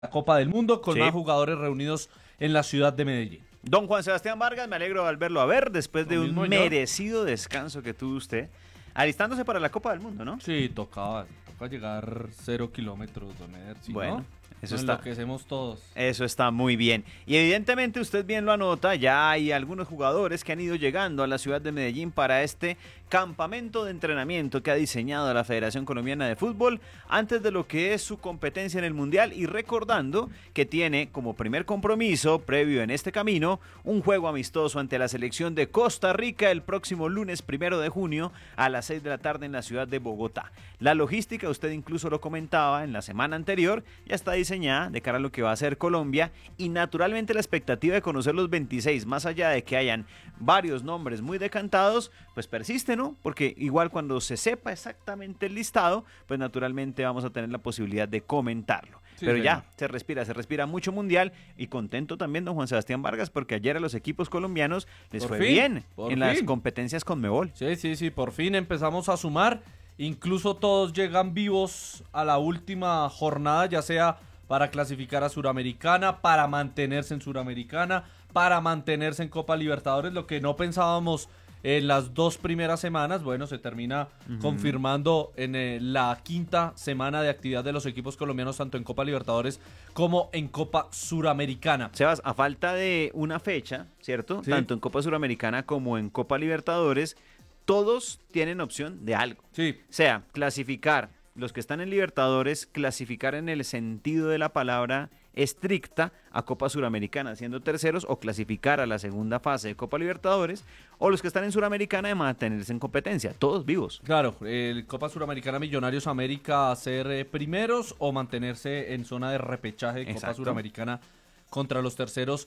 la Copa del Mundo con Sí. más jugadores reunidos en la ciudad de Medellín. Don Juan Sebastián Vargas, me alegro al verlo a ver después de Lo un mismo yo. merecido descanso que tuvo usted, alistándose para la Copa del Mundo, ¿no? Sí, toca llegar 0 kilómetros, don Eder, si Bueno, no, eso nos está. enloquecemos todos. Eso está muy bien. Y evidentemente usted bien lo anota, ya hay algunos jugadores que han ido llegando a la ciudad de Medellín para este campamento de entrenamiento que ha diseñado la Federación Colombiana de Fútbol antes de lo que es su competencia en el Mundial, y recordando que tiene como primer compromiso previo en este camino un juego amistoso ante la selección de Costa Rica el próximo lunes 1 de junio a las 6 de la tarde en la ciudad de Bogotá. La logística, usted incluso lo comentaba en la semana anterior, ya está diseñada de cara a lo que va a ser Colombia, y naturalmente la expectativa de conocer los 26, más allá de que hayan varios nombres muy decantados, pues persiste, ¿no? Porque igual cuando se sepa exactamente el listado, pues naturalmente vamos a tener la posibilidad de comentarlo. Sí, Pero señor. ya, se respira mucho mundial, y contento también don Juan Sebastián Vargas porque ayer a los equipos colombianos les Por fue fin, bien por en las fin. competencias Conmebol. Sí, por fin empezamos a sumar, incluso todos llegan vivos a la última jornada, ya sea para clasificar a Suramericana, para mantenerse en Suramericana, para mantenerse en Copa Libertadores, lo que no pensábamos en las 2 primeras semanas, bueno, se termina confirmando en la 5ª semana de actividad de los equipos colombianos, tanto en Copa Libertadores como en Copa Suramericana. Sebas, a falta de una fecha, ¿cierto? Sí. Tanto en Copa Suramericana como en Copa Libertadores, todos tienen opción de algo. Sí, Sea clasificar, los que están en Libertadores, clasificar en el sentido de la palabra estricta a Copa Suramericana siendo terceros, o clasificar a la segunda fase de Copa Libertadores, o los que están en Suramericana de mantenerse en competencia, todos vivos. claro, el Copa Suramericana Millonarios América ser primeros o mantenerse en zona de repechaje de Copa Exacto. Suramericana contra los terceros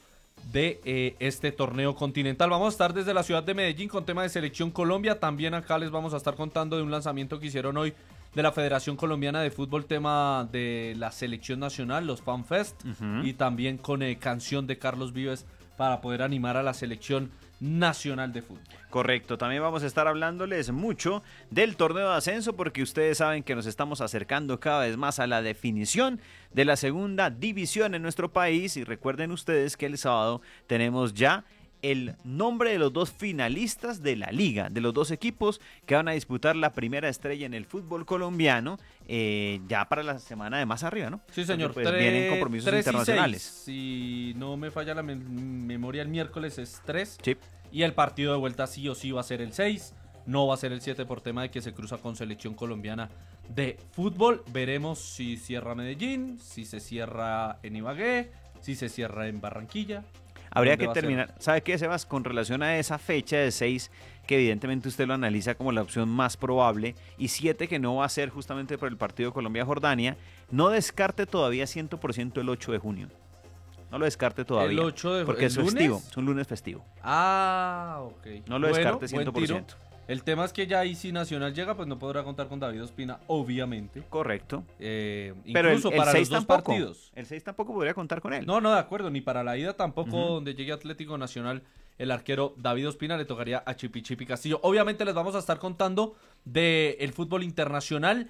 de este torneo continental. Vamos a estar desde la ciudad de Medellín con tema de Selección Colombia. También acá les vamos a estar contando de un lanzamiento que hicieron hoy de la Federación Colombiana de Fútbol, tema de la selección nacional, los FanFest, y también con canción de Carlos Vives para poder animar a la selección nacional de fútbol. Correcto, también vamos a estar hablándoles mucho del torneo de ascenso, porque ustedes saben que nos estamos acercando cada vez más a la definición de la segunda división en nuestro país, y recuerden ustedes que el sábado tenemos ya el nombre de los 2 finalistas de la liga, de los 2 equipos que van a disputar la primera estrella en el fútbol colombiano, ya para la semana de más arriba, ¿no? Sí, señor. Porque, pues, vienen compromisos 3 y internacionales. 6. Si no me falla la memoria, el miércoles es 3. Sí. Y el partido de vuelta sí o sí va a ser el 6. No va a ser el 7 por tema de que se cruza con selección colombiana de fútbol. Veremos si cierra Medellín, si se cierra en Ibagué, si se cierra en Barranquilla. Habría ¿Dónde que va a ser? terminar. ¿Sabe qué, Sebas? Con relación a esa fecha de 6, que evidentemente usted lo analiza como la opción más probable, y 7 que no va a ser justamente por el partido Colombia-Jordania, no descarte todavía 100% el 8 de junio. No lo descarte todavía. ¿El 8 de porque el es festivo, lunes? es un lunes festivo. Ah, ok. No lo descarte buen 100%. tiro. El tema es que ya ahí si Nacional llega, pues no podrá contar con David Ospina, obviamente. Correcto. Pero Pero incluso para los 6 dos tampoco. partidos. El 6 tampoco podría contar con él. No, de acuerdo, ni para la ida tampoco, donde llegue Atlético Nacional, el arquero David Ospina le tocaría a Chipi Castillo. Obviamente les vamos a estar contando del fútbol internacional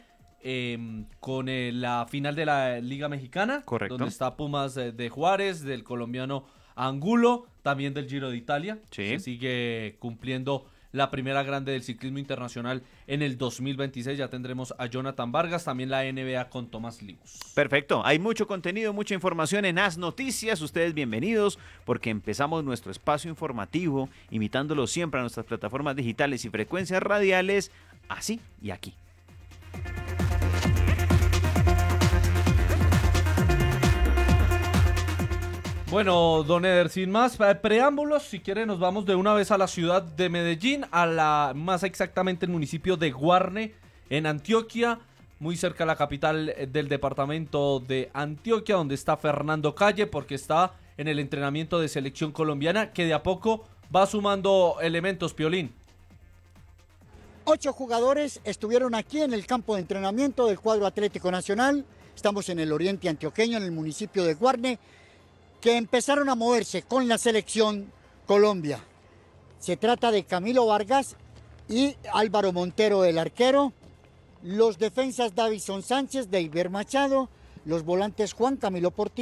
con la final de la Liga Mexicana, Correcto. donde está Pumas de Juárez, del colombiano Angulo, también del Giro de Italia. Sí. Se sigue cumpliendo la primera grande del ciclismo internacional en el 2026. Ya tendremos a Jonathan Vargas, también la NBA con Tomás Limus. Perfecto, hay mucho contenido, mucha información en As Noticias. Ustedes bienvenidos, porque empezamos nuestro espacio informativo invitándolo siempre a nuestras plataformas digitales y frecuencias radiales, así y aquí. Bueno, don Eder, sin más preámbulos, si quiere nos vamos de una vez a la ciudad de Medellín, más exactamente el municipio de Guarne, en Antioquia, muy cerca de la capital del departamento de Antioquia, donde está Fernando Calle, porque está en el entrenamiento de selección colombiana, que de a poco va sumando elementos, Piolín. 8 jugadores estuvieron aquí en el campo de entrenamiento del cuadro Atlético Nacional. Estamos en el oriente antioqueño, en el municipio de Guarne, que empezaron a moverse con la selección Colombia. Se trata de Camilo Vargas y Álvaro Montero, el arquero, los defensas Davison Sánchez, Deiber Machado, los volantes Juan Camilo Portillo